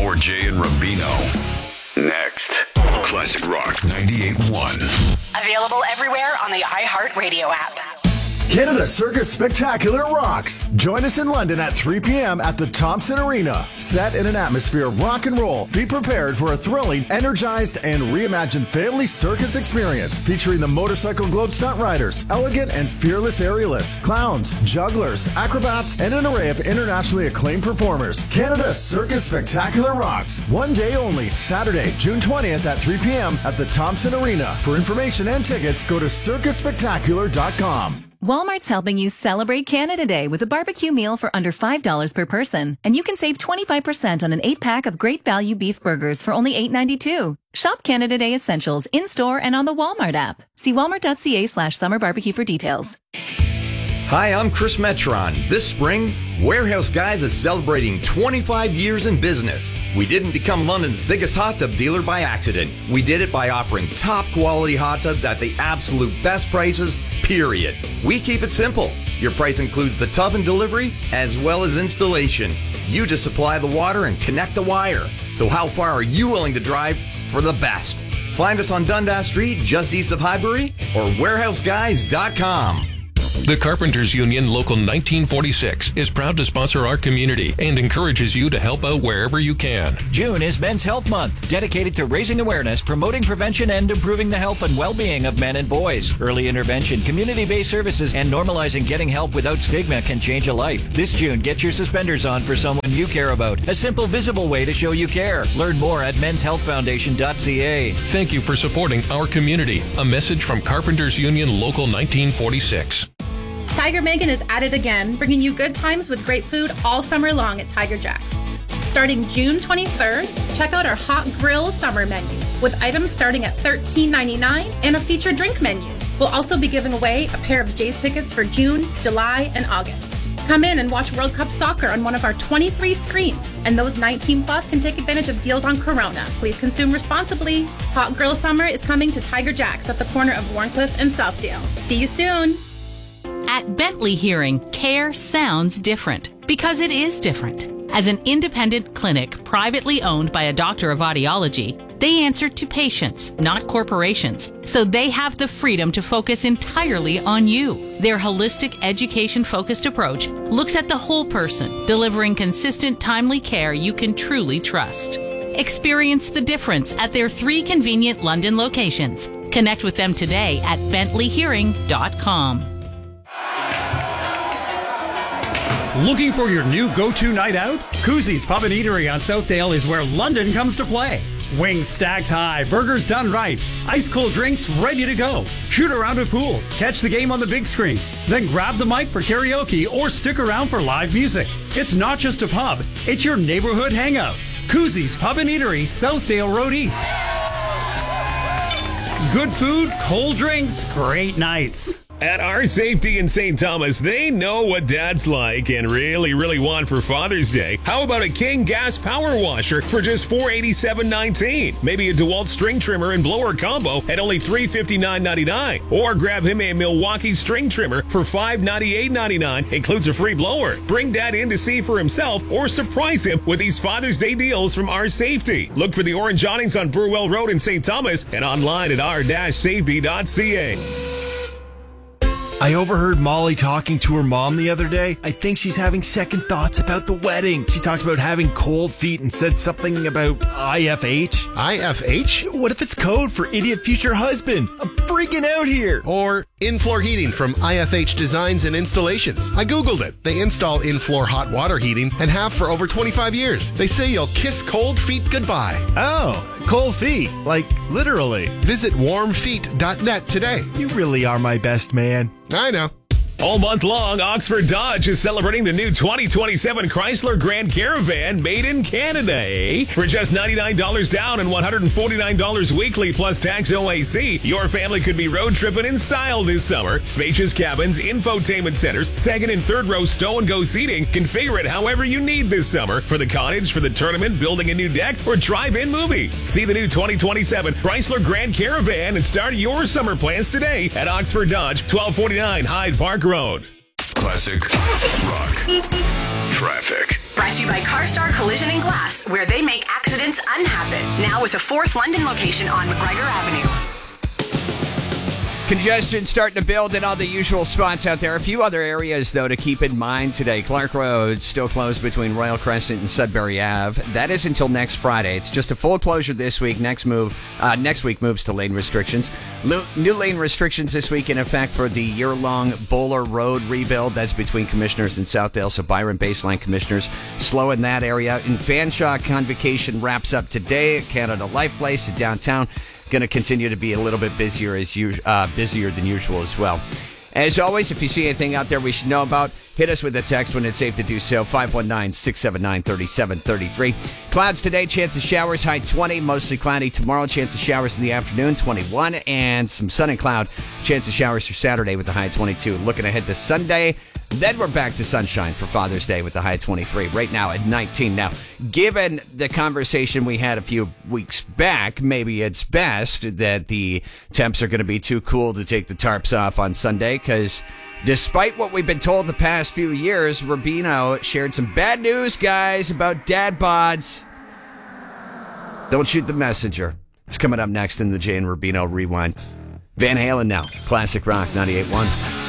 More Jay and Rubino. Next. Classic Rock 98.1. Available everywhere on the iHeartRadio app. Canada Circus Spectacular rocks. Join us in London at 3 p.m. at the Thompson Arena. Set in an atmosphere of rock and roll, be prepared for a thrilling, energized, and reimagined family circus experience featuring the Motorcycle Globe stunt riders, elegant and fearless aerialists, clowns, jugglers, acrobats, and an array of internationally acclaimed performers. Canada Circus Spectacular rocks. One day only. Saturday, June 20th at 3 p.m. at the Thompson Arena. For information and tickets, go to circusspectacular.com. Walmart's helping you celebrate Canada Day with a barbecue meal for under $5 per person. And you can save 25% on an 8-pack of great value beef burgers for only $8.92. Shop Canada Day Essentials in-store and on the Walmart app. See walmart.ca/summer barbecue for details. Hi, I'm Chris Metron. This spring, Warehouse Guys is celebrating 25 years in business. We didn't become London's biggest hot tub dealer by accident. We did it by offering top quality hot tubs at the absolute best prices, period. We keep it simple. Your price includes the tub and delivery, as well as installation. You just supply the water and connect the wire. So how far are you willing to drive for the best? Find us on Dundas Street, just east of Highbury, or warehouseguys.com. The Carpenters Union Local 1946 is proud to sponsor our community and encourages you to help out wherever you can. June is Men's Health Month, dedicated to raising awareness, promoting prevention, and improving the health and well-being of men and boys. Early intervention, community-based services, and normalizing getting help without stigma can change a life. This June, get your suspenders on for someone you care about. A simple, visible way to show you care. Learn more at menshealthfoundation.ca. Thank you for supporting our community. A message from Carpenters Union Local 1946. Tiger Megan is at it again, bringing you good times with great food all summer long at Tiger Jack's. Starting June 23rd, check out our Hot Grill summer menu with items starting at $13.99 and a featured drink menu. We'll also be giving away a pair of Jays tickets for June, July, and August. Come in and watch World Cup soccer on one of our 23 screens, and those 19 plus can take advantage of deals on Corona. Please consume responsibly. Hot Grill summer is coming to Tiger Jack's at the corner of Warncliffe and Southdale. See you soon. At Bentley Hearing, care sounds different because it is different. As an independent clinic privately owned by a doctor of audiology, they answer to patients, not corporations, so they have the freedom to focus entirely on you. Their holistic, education-focused approach looks at the whole person, delivering consistent, timely care you can truly trust. Experience the difference at their 3 convenient London locations. Connect with them today at bentleyhearing.com. Looking for your new go-to night out? Koozies Pub and Eatery on Southdale is where London comes to play. Wings stacked high, burgers done right, ice-cold drinks ready to go. Shoot around a pool, catch the game on the big screens, then grab the mic for karaoke or stick around for live music. It's not just a pub, it's your neighborhood hangout. Koozies Pub and Eatery, Southdale Road East. Good food, cold drinks, great nights. At Our Safety in St. Thomas, they know what dads like and really want for Father's Day. How about a King gas power washer for just $487.19? Maybe a DeWalt string trimmer and blower combo at only $359.99. Or grab him a Milwaukee string trimmer for $598.99. Includes a free blower. Bring dad in to see for himself or surprise him with these Father's Day deals from Our Safety. Look for the orange awnings on Burwell Road in St. Thomas and online at r-safety.ca. I overheard Molly talking to her mom the other day. I think she's having second thoughts about the wedding. She talked about having cold feet and said something about IFH. IFH? What if it's code for idiot future husband? I'm freaking out here. Or in-floor heating from IFH Designs and Installations. I Googled it. They install in-floor hot water heating and have for over 25 years. They say you'll kiss cold feet goodbye. Oh, cold feet. Like, literally. Visit warmfeet.net today. You really are my best man. I know. All month long, Oxford Dodge is celebrating the new 2027 Chrysler Grand Caravan made in Canada, eh? For just $99 down and $149 weekly plus tax OAC, your family could be road tripping in style this summer. Spacious cabins, infotainment centers, second and third row stow and go seating. Configure it however you need this summer for the cottage, for the tournament, building a new deck, or drive-in movies. See the new 2027 Chrysler Grand Caravan and start your summer plans today at Oxford Dodge, 1249 Hyde Park Road. Classic Rock Traffic. Brought to you by CarStar Collision and Glass, where they make events unhappen. Now with a fourth London location on McGregor Avenue. Congestion starting to build in all the usual spots out there. A few other areas, though, to keep in mind today. Clark Road still closed between Royal Crescent and Sudbury Ave. That is until next Friday. It's just a full closure this week. Next week moves to lane restrictions. New lane restrictions this week in effect for the year-long Bowler Road rebuild. That's between Commissioners and Southdale, so Byron Baseline Commissioners slow in that area. And Fanshawe Convocation wraps up today at Canada Life Place in downtown. Going to continue to be a little bit busier than usual as well. As always, if you see anything out there we should know about, hit us with a text when it's safe to do so, 519-679-3733. Clouds today, chance of showers, high 20, mostly cloudy tomorrow, chance of showers in the afternoon, 21, and some sun and cloud, chance of showers for Saturday with the high 22. Looking ahead to Sunday, then we're back to sunshine for Father's Day with the high 23. Right now at 19. Now, given the conversation we had a few weeks back, maybe it's best that the temps are going to be too cool to take the tarps off on Sunday, because despite what we've been told the past few years, Rubino shared some bad news, guys, about dad bods. Don't shoot the messenger. It's coming up next in the Jay and Rubino Rewind. Van Halen now. Classic Rock 98.1.